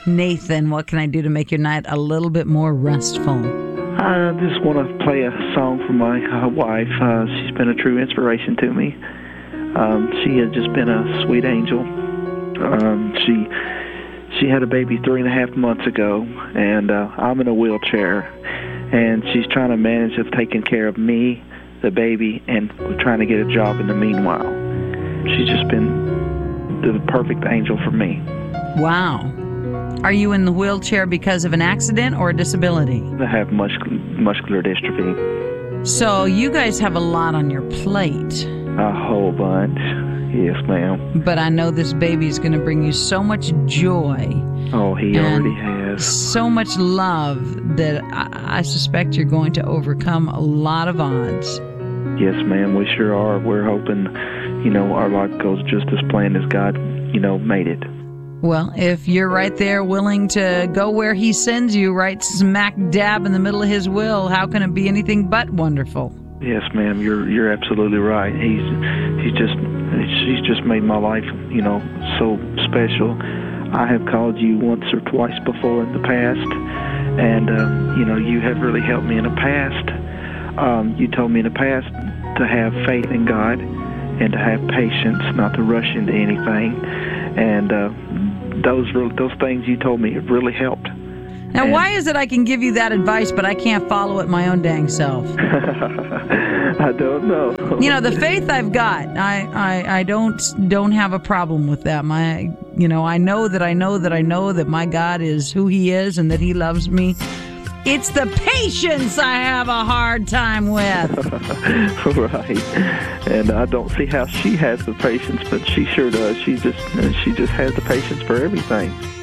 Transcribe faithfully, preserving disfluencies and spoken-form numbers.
Nathan, what can I do to make your night a little bit more restful? I just want to play a song for my uh, wife. Uh, she's been a true inspiration to me. Um, she has just been a sweet angel. Um, she she had a baby three and a half months ago, and uh, I'm in a wheelchair, and she's trying to manage of taking care of me, the baby, and trying to get a job in the meanwhile. She's just been the perfect angel for me. Wow. Are you in the wheelchair because of an accident or a disability? I have muscul- muscular dystrophy. So you guys have a lot on your plate. A whole bunch. Yes, ma'am. But I know this baby is going to bring you so much joy. Oh, he and already has. So much love that I, I suspect you're going to overcome a lot of odds. Yes, ma'am, we sure are. We're hoping, you know, our life goes just as planned as God, you know, made it. Well, if you're right there willing to go where he sends you, right smack dab in the middle of his will, how can it be anything but wonderful? Yes, ma'am, you're you're absolutely right. He's he's just she's just made my life, you know, so special. I have called you once or twice before in the past, and um, you know, you have really helped me in the past. Um, you told me in the past to have faith in God and to have patience, not to rush into anything, and uh, those those things you told me have really helped. Now, and why is it I can give you that advice, but I can't follow it my own dang self? I don't know. You know, the faith I've got, I, I, I don't don't have a problem with that. My, you know, I know that I know that I know that my God is who He is and that He loves me. It's the patience I have a hard time with. Right, and I don't see how she has the patience, but she sure does. She just she just has the patience for everything.